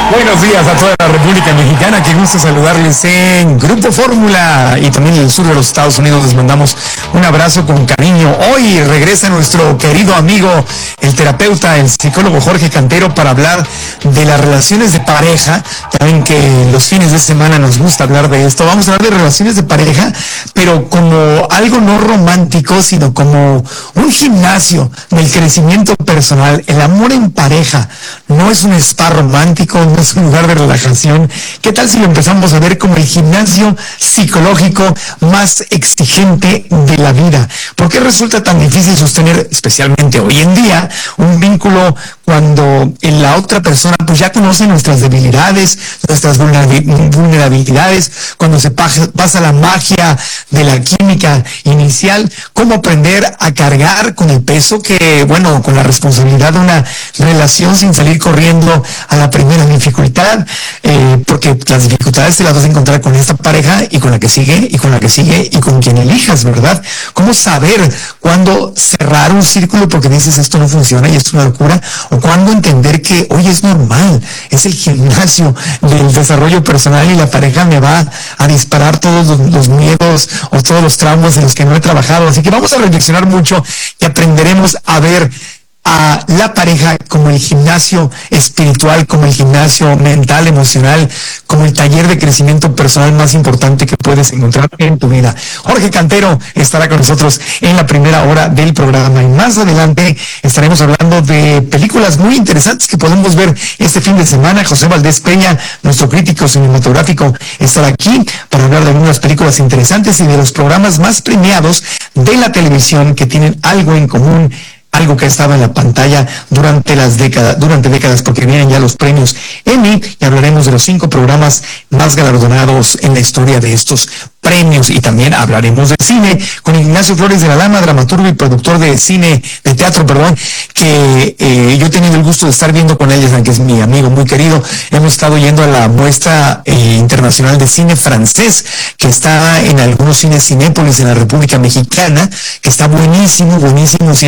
Buenos días a toda la República Mexicana, qué gusto saludarles en Grupo Fórmula y también en el sur de los Estados Unidos. Les mandamos un abrazo con cariño. Hoy regresa nuestro querido amigo, el terapeuta, el psicólogo Jorge Cantero, para hablar de las relaciones de pareja. Saben que los fines de semana nos gusta hablar de esto. Vamos a hablar de relaciones de pareja, pero como algo no romántico, sino como un gimnasio del crecimiento personal. El amor en pareja no es un spa romántico, no es un lugar de relajación. ¿Qué tal si lo empezamos a ver como el gimnasio psicológico más exigente de la vida? ¿Por qué resulta tan difícil sostener, especialmente hoy en día, un vínculo cuando en la otra persona pues ya conoce nuestras debilidades, nuestras vulnerabilidades, cuando se pasa la magia de la química inicial? ¿Cómo aprender a cargar con el peso que, bueno, con la responsabilidad de una relación sin salir corriendo a la primera dificultad? Porque las dificultades te las vas a encontrar con esta pareja y con la que sigue y con la que sigue y con quien elijas, ¿verdad? ¿Cómo saber cuándo cerrar un círculo porque dices esto no funciona y esto es una locura? O cuándo entender que, oye, es normal, es el gimnasio del desarrollo personal y la pareja me va a disparar todos los miedos o todos los traumas en los que no he trabajado. Así que vamos a reflexionar mucho y aprenderemos a ver a la pareja como el gimnasio espiritual, como el gimnasio mental, emocional, como el taller de crecimiento personal más importante que puedes encontrar en tu vida. Jorge Cantero estará con nosotros en la primera hora del programa y más adelante estaremos hablando de películas muy interesantes que podemos ver este fin de semana. José Valdés Peña, nuestro crítico cinematográfico, estará aquí para hablar de algunas películas interesantes y de los programas más premiados de la televisión que tienen algo en común, algo que estaba en la pantalla durante décadas, porque vienen ya los premios Emmy y hablaremos de los 5 programas más galardonados en la historia de estos premios. Y también hablaremos de cine con Ignacio Flores de la Lama, dramaturgo y productor de teatro, que yo he tenido el gusto de estar viendo con él, que es mi amigo muy querido. Hemos estado yendo a la muestra internacional de cine francés, que está en algunos cines Cinépolis en la República Mexicana, que está buenísimo,